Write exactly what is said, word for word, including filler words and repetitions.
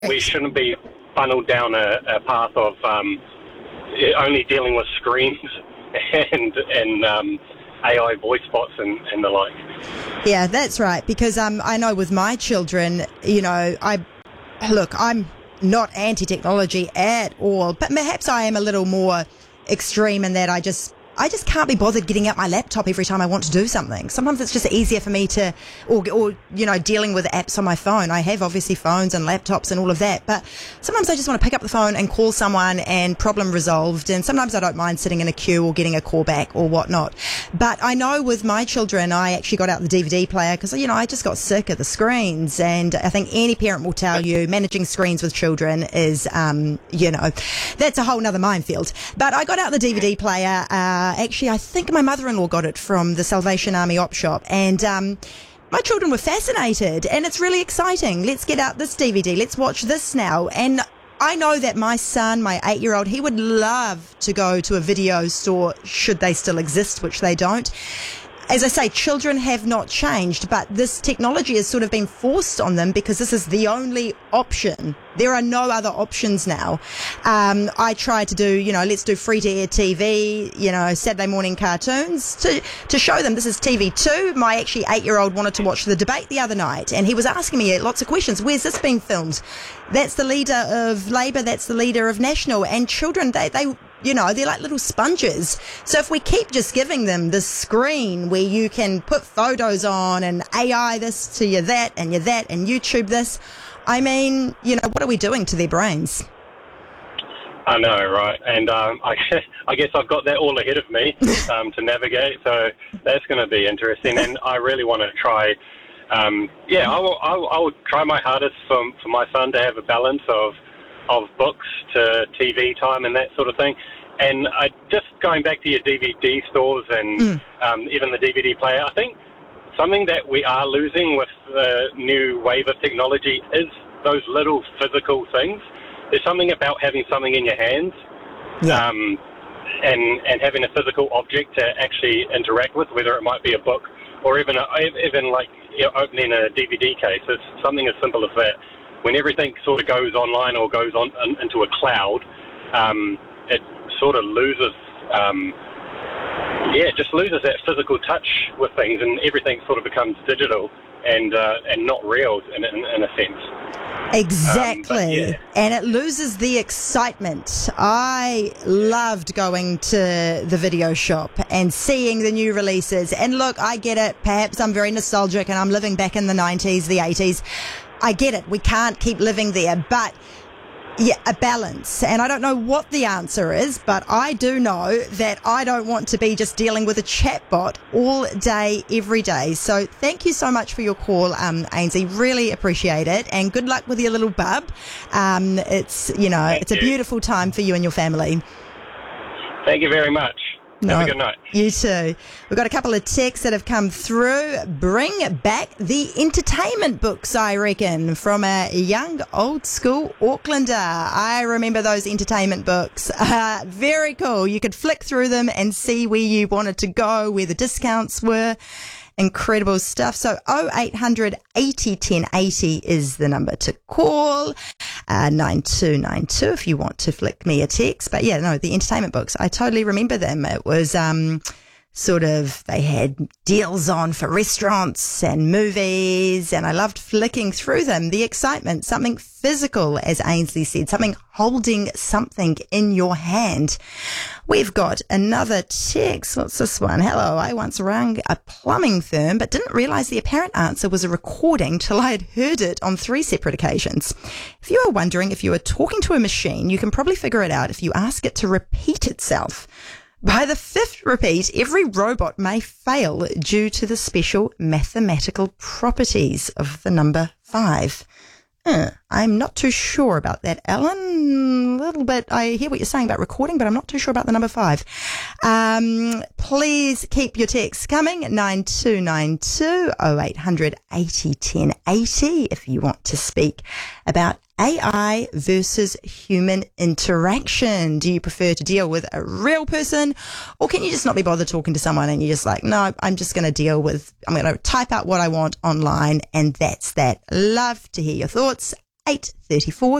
we shouldn't be funneled down a, a path of um, only dealing with screens and and um, A I voice bots and, and the like. Yeah, that's right. Because um, I know with my children, you know, I look, I'm not anti-technology at all, but perhaps I am a little more extreme in that I just I just can't be bothered getting out my laptop every time I want to do something. Sometimes it's just easier for me to, or, or you know, dealing with apps on my phone. I have obviously phones and laptops and all of that, but sometimes I just want to pick up the phone and call someone and problem resolved. And sometimes I don't mind sitting in a queue or getting a call back or whatnot. But I know with my children, I actually got out the D V D player because, you know, I just got sick of the screens. And I think any parent will tell you managing screens with children is, um, you know, that's a whole nother minefield. But I got out the D V D player, uh, actually, I think my mother-in-law got it from the Salvation Army op shop, and um, my children were fascinated, and it's really exciting. Let's get out this D V D. Let's watch this now. And I know that my son, my eight-year-old, he would love to go to a video store, should they still exist, which they don't. As I say, children have not changed, but this technology has sort of been forced on them because this is the only option. There are no other options now. Um, I try to do, you know, let's do free-to-air T V, you know, Saturday morning cartoons to, to show them this is T V two. My actually eight-year-old wanted to watch the debate the other night, and he was asking me lots of questions. Where's this being filmed? That's the leader of Labour, that's the leader of National. And children, they... they you know, they're like little sponges. So if we keep just giving them this screen where you can put photos on and A I this to you that and you that and YouTube this, I mean, you know, what are we doing to their brains? I know, right? And um, I, I guess I've got that all ahead of me um, to navigate, so that's going to be interesting. And I really want to try, um, yeah, I will, I, will, I will try my hardest for, for my son to have a balance of of books to T V time and that sort of thing. And I, just going back to your D V D stores and mm. um, even the D V D player, I think something that we are losing with the new wave of technology is those little physical things. There's something about having something in your hands yeah. um, and, and having a physical object to actually interact with, whether it might be a book or even, a, even like you know, opening a D V D case. It's something as simple as that. When everything sort of goes online or goes on in, into a cloud, um, it sort of loses, um, yeah, it just loses that physical touch with things, and everything sort of becomes digital and uh, and not real in, in, in a sense. Exactly. Um, yeah. And it loses the excitement. I loved going to the video shop and seeing the new releases. And look, I get it. Perhaps I'm very nostalgic and I'm living back in the nineties, the eighties. I get it. We can't keep living there, but yeah, a balance. And I don't know what the answer is, but I do know that I don't want to be just dealing with a chatbot all day, every day. So thank you so much for your call, um, Ainsley. Really appreciate it. And good luck with your little bub. Um, it's, you know, thank it's you. a beautiful time for you and your family. Thank you very much. No, have a good night. You too. We've got a couple of texts that have come through. Bring back the entertainment books, I reckon, from a young, old school Aucklander. I remember those entertainment books. Uh, very cool. You could flick through them and see where you wanted to go, where the discounts were. Incredible stuff. So oh eight hundred eighty ten eighty is the number to call. Uh, nine two nine two if you want to flick me a text. But yeah, no, the entertainment books, I totally remember them. It was um sort of, they had deals on for restaurants and movies, and I loved flicking through them. The excitement, something physical, as Ainsley said, something holding something in your hand. We've got another text. What's this one? Hello, I once rang a plumbing firm but didn't realise the apparent answer was a recording till I had heard it on three separate occasions. If you are wondering if you are talking to a machine, you can probably figure it out if you ask it to repeat itself. By the fifth repeat, every robot may fail due to the special mathematical properties of the number five. Uh, I'm not too sure about that, Alan. A little bit, I hear what you're saying about recording, but I'm not too sure about the number five. Um, please keep your texts coming, nine two nine two oh eight hundred eighty ten eighty, if you want to speak about A I versus human interaction. Do you prefer to deal with a real person, or can you just not be bothered talking to someone and you're just like, no, I'm just going to deal with, I'm going to type out what I want online, and that's that. Love to hear your thoughts. eight three four